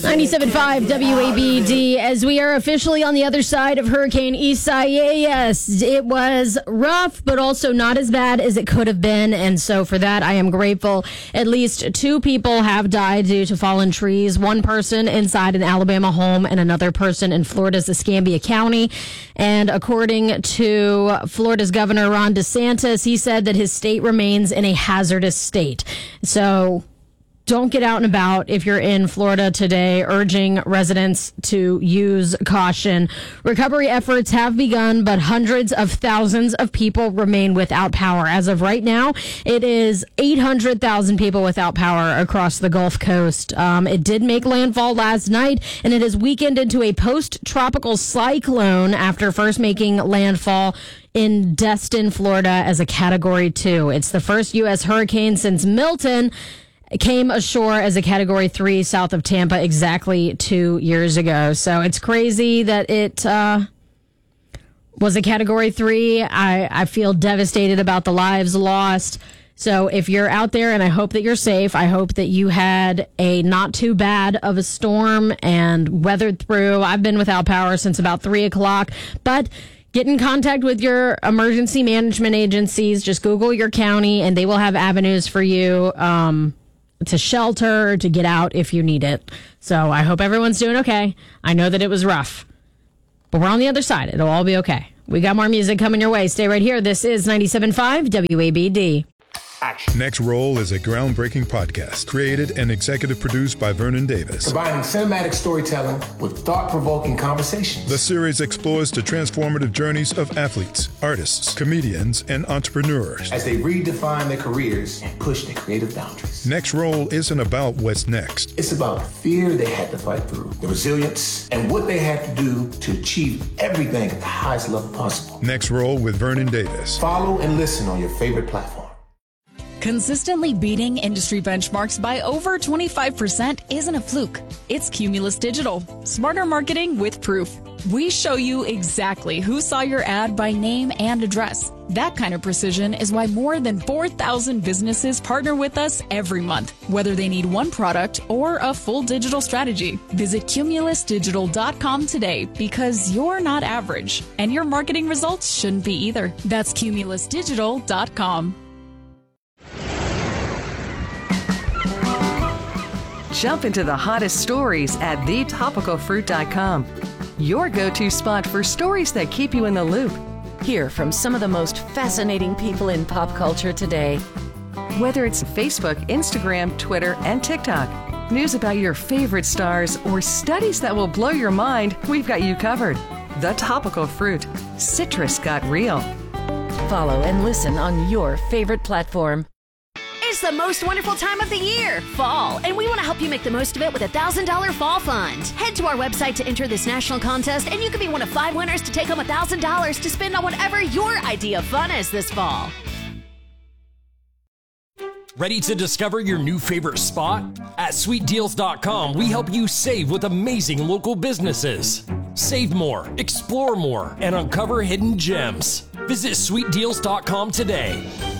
97.5 WABD, as we are officially on the other side of Hurricane Isaias. It was rough, but also not as bad as it could have been, and so for that, I am grateful. At least 2 people have died due to fallen trees, 1 person inside an Alabama home and another person in Florida's Escambia County. And according to Florida's Governor Ron DeSantis, he said that his state remains in a hazardous state. So don't get out and about if you're in Florida today, urging residents to use caution. Recovery efforts have begun, but hundreds of thousands of people remain without power. As of right now, it is 800,000 people without power across the Gulf Coast. It did make landfall last night, and it has weakened into a post-tropical cyclone after first making landfall in Destin, Florida as a Category 2. It's the first U.S. hurricane since Milton came ashore as a Category 3 south of Tampa exactly 2 years ago. So it's crazy that it was a Category 3. I feel devastated about the lives lost. So if you're out there, and I hope that you're safe, I hope that you had a not too bad of a storm and weathered through. I've been without power since about 3 o'clock, but get in contact with your emergency management agencies. Just Google your county, and they will have avenues for you to shelter, to get out if you need it. So I hope everyone's doing okay. I know that it was rough, but we're on the other side. It'll all be okay. We got more music coming your way. Stay right here. This is 97.5 WABD. Action. Next Roll is a groundbreaking podcast created and executive produced by Vernon Davis. Combining cinematic storytelling with thought-provoking conversations. The series explores the transformative journeys of athletes, artists, comedians, and entrepreneurs as they redefine their careers and push their creative boundaries. Next Roll isn't about what's next. It's about the fear they had to fight through, the resilience, and what they had to do to achieve everything at the highest level possible. Next Roll with Vernon Davis. Follow and listen on your favorite platform. Consistently beating industry benchmarks by over 25% isn't a fluke. It's Cumulus Digital. Smarter marketing with proof. We show you exactly who saw your ad by name and address. That kind of precision is why more than 4,000 businesses partner with us every month, whether they need one product or a full digital strategy. Visit cumulusdigital.com today, because you're not average, and your marketing results shouldn't be either. That's cumulusdigital.com. Jump into the hottest stories at thetopicalfruit.com. Your go-to spot for stories that keep you in the loop. Hear from some of the most fascinating people in pop culture today. Whether it's Facebook, Instagram, Twitter, and TikTok, news about your favorite stars, or studies that will blow your mind, we've got you covered. The Topical Fruit. Citrus got real. Follow and listen on your favorite platform. It's the most wonderful time of the year, fall, and we want to help you make the most of it with a $1,000 fall fund. Head to our website to enter this national contest, and you could be one of 5 winners to take home $1,000 to spend on whatever your idea of fun is this fall. Ready to discover your new favorite spot? At sweetdeals.com, we help you save with amazing local businesses. Save more, explore more, and uncover hidden gems. Visit sweetdeals.com today.